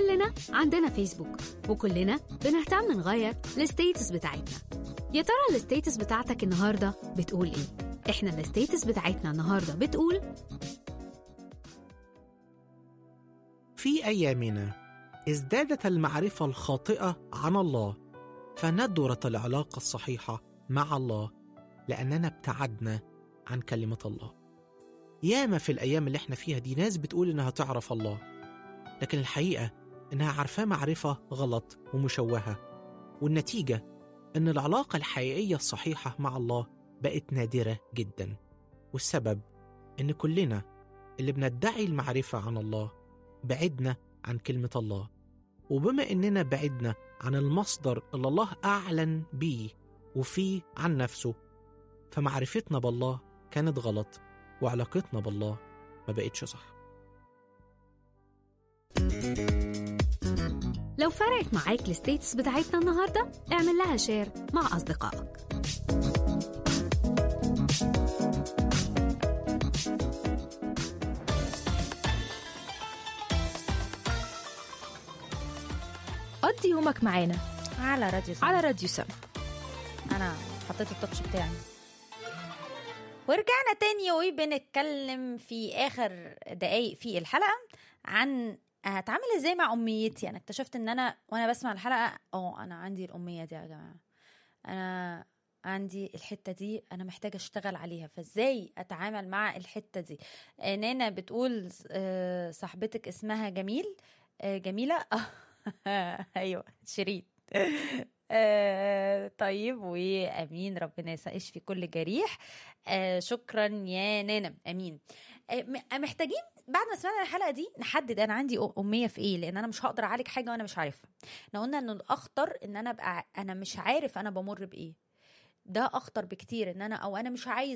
كلنا عندنا فيسبوك، وكلنا بنهتم نغير الستيتس بتاعتنا. يا ترى الستيتس بتاعتك النهاردة بتقول ايه؟ احنا الستيتس بتاعتنا النهاردة بتقول: في أيامنا ازدادت المعرفة الخاطئة عن الله، فندرت العلاقة الصحيحة مع الله لأننا ابتعدنا عن كلمة الله. ياما في الأيام اللي احنا فيها دي ناس بتقول إنها تعرف الله، لكن الحقيقة إنها عارفاه معرفة غلط ومشوهة، والنتيجة إن العلاقة الحقيقية الصحيحة مع الله بقت نادرة جدا. والسبب إن كلنا اللي بندعي المعرفة عن الله بعدنا عن كلمة الله، وبما إننا بعدنا عن المصدر اللي الله أعلن بيه وفيه عن نفسه، فمعرفتنا بالله كانت غلط، وعلاقتنا بالله ما بقتش صح. لو فرقت معاك الستيتس بتاعتنا النهاردة، اعمل لها شير مع أصدقائك. قضي يومك معانا على راديو سم. أنا حطيت التاتش بتاعي ورجعنا تاني وبنتكلم في آخر دقايق في الحلقة عن هتعامل ازاي مع أميتي. أنا اكتشفت ان أنا وانا بسمع الحلقة أنا عندي الأمية دي يا جماعة، أنا عندي الحتة دي أنا محتاجة أشتغل عليها. فازاي أتعامل مع الحتة دي؟ نانا بتقول صاحبتك اسمها جميلة أيوة شريط. طيب وأمين، ربنا يسعيش في كل جريح. شكرا يا نانا، أمين. محتاجين بعد ما سمعنا الحلقة دي نحدد أنا عندي أمية في إيه، لأن أنا مش هقدر أعالج حاجة وأنا مش عارفها. احنا قلنا أنه الأخطر أن أنا أبقى أنا مش عارف أنا بمر بإيه، ده أخطر بكتير. أن أنا أو أنا مش عايز